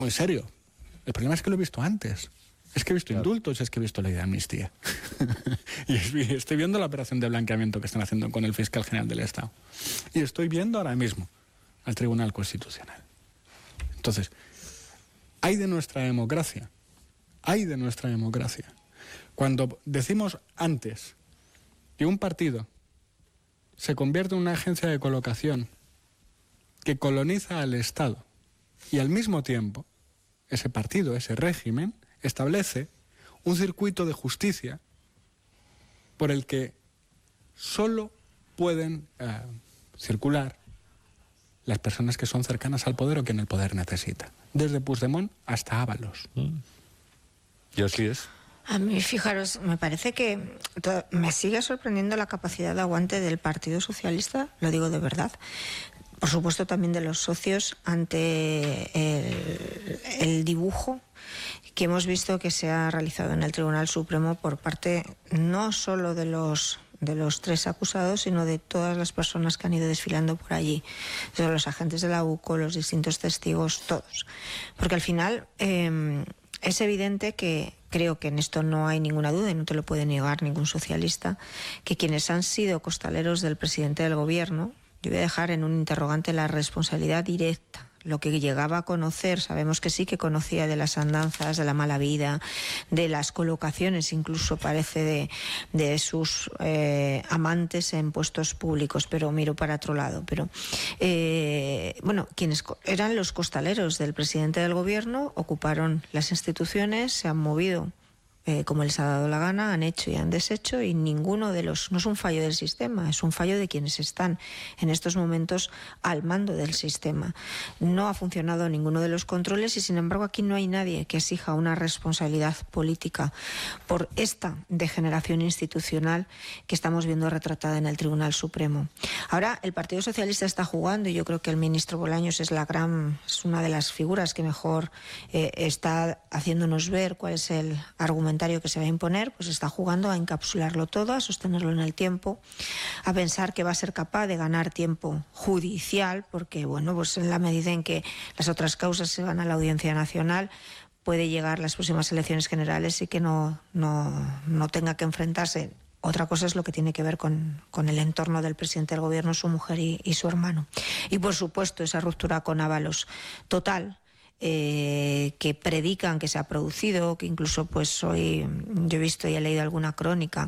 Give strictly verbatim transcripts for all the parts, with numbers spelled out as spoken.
muy serio. El problema es que lo he visto antes. Es que he visto claro. indultos, es que he visto ley de amnistía. Y estoy viendo la operación de blanqueamiento que están haciendo con el fiscal general del Estado. Y estoy viendo ahora mismo al Tribunal Constitucional. Entonces, hay de nuestra democracia, hay de nuestra democracia. Cuando decimos antes que un partido se convierte en una agencia de colocación que coloniza al Estado y al mismo tiempo ese partido, ese régimen, establece un circuito de justicia por el que solo pueden eh, circular las personas que son cercanas al poder o que en el poder necesita. Desde Puigdemont hasta Ábalos. Mm. Y así es. A mí, fijaros, me parece que me sigue sorprendiendo la capacidad de aguante del Partido Socialista, lo digo de verdad. Por supuesto también de los socios ante el, el dibujo que hemos visto que se ha realizado en el Tribunal Supremo por parte no solo de los de los tres acusados, sino de todas las personas que han ido desfilando por allí, de los agentes de la U C O, los distintos testigos, todos. Porque al final eh, es evidente que, creo que en esto no hay ninguna duda y no te lo puede negar ningún socialista, que quienes han sido costaleros del presidente del gobierno, yo voy a dejar en un interrogante la responsabilidad directa. Lo que llegaba a conocer, sabemos que sí que conocía de las andanzas, de la mala vida, de las colocaciones, incluso parece de, de sus eh, amantes en puestos públicos, pero miro para otro lado. Pero eh, bueno, quienes eran los costaleros del presidente del gobierno, ocuparon las instituciones, se han movido Eh, como les ha dado la gana, han hecho y han deshecho, y ninguno de los, no es un fallo del sistema, es un fallo de quienes están en estos momentos al mando del sistema. No ha funcionado ninguno de los controles y sin embargo aquí no hay nadie que exija una responsabilidad política por esta degeneración institucional que estamos viendo retratada en el Tribunal Supremo. Ahora el Partido Socialista está jugando, y yo creo que el ministro Bolaños es la gran, es una de las figuras que mejor eh, está haciéndonos ver cuál es el argumento que se va a imponer, pues está jugando a encapsularlo todo, a sostenerlo en el tiempo, a pensar que va a ser capaz de ganar tiempo judicial, porque bueno, pues en la medida en que las otras causas se van a la Audiencia Nacional, puede llegar las próximas elecciones generales y que no, no, no tenga que enfrentarse. Otra cosa es lo que tiene que ver con, con el entorno del presidente del gobierno, su mujer y, y su hermano. Y por supuesto esa ruptura con Ábalos total, Eh, que predican que se ha producido, que incluso pues hoy yo he visto y he leído alguna crónica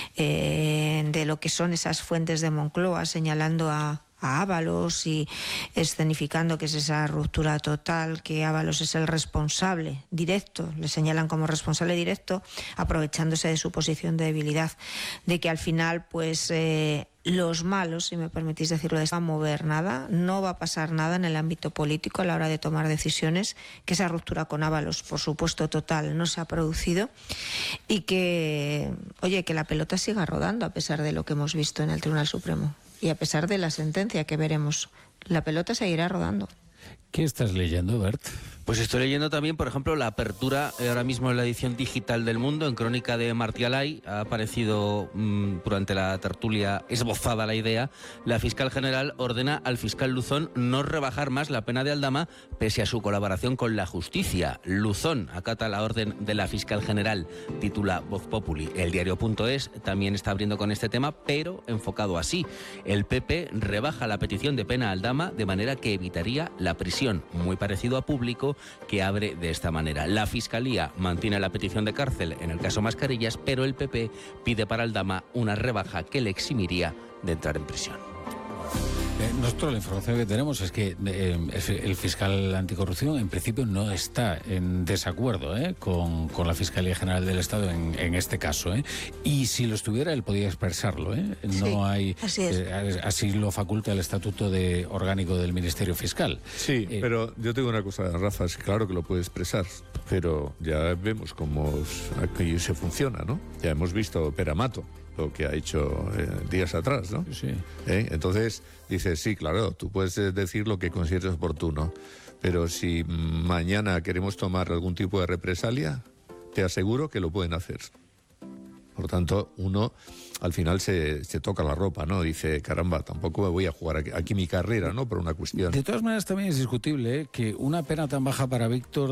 eh, de lo que son esas fuentes de Moncloa señalando a a Ábalos y escenificando que es esa ruptura total, que Ábalos es el responsable directo, le señalan como responsable directo, aprovechándose de su posición de debilidad, de que al final pues eh, los malos, si me permitís decirlo, no va a mover nada, no va a pasar nada en el ámbito político a la hora de tomar decisiones, que esa ruptura con Ábalos, por supuesto total, no se ha producido, y que, oye, que la pelota siga rodando a pesar de lo que hemos visto en el Tribunal Supremo. Y a pesar de la sentencia que veremos, la pelota seguirá rodando. ¿Qué estás leyendo, Bert? Pues estoy leyendo también, por ejemplo, la apertura eh, ahora mismo en la edición digital del Mundo, en crónica de Martí Alay. Ha aparecido mmm, durante la tertulia esbozada la idea. La fiscal general ordena al fiscal Luzón no rebajar más la pena de Aldama pese a su colaboración con la justicia. Luzón acata la orden de la fiscal general, titula Voz Populi. El diario.es también está abriendo con este tema, pero enfocado así. El P P rebaja la petición de pena a Aldama de manera que evitaría la prisión, muy parecido a Público, que abre de esta manera. La Fiscalía mantiene la petición de cárcel en el caso Mascarillas, pero el P P pide para Aldama una rebaja que le eximiría de entrar en prisión. Eh, nosotros la información que tenemos es que eh, el fiscal anticorrupción en principio no está en desacuerdo eh, con, con la Fiscalía General del Estado en, en este caso. Eh. Y si lo estuviera, él podía expresarlo. Eh. No sí, hay, así, es. eh, así lo faculta el Estatuto de Orgánico del Ministerio Fiscal. Sí, eh, pero yo tengo una cosa, Rafa, es claro que lo puede expresar, pero ya vemos cómo aquí se funciona, ¿no? Ya hemos visto Peramato, lo que ha hecho eh, días atrás, ¿no? Sí. ¿Eh? Entonces, dices, sí, claro, tú puedes decir lo que consideres oportuno, pero si mañana queremos tomar algún tipo de represalia, te aseguro que lo pueden hacer. Por lo tanto, uno al final se, se toca la ropa, ¿no? Dice, caramba, tampoco me voy a jugar aquí, aquí mi carrera, ¿no? Por una cuestión. De todas maneras, también es discutible, ¿eh?, que una pena tan baja para Víctor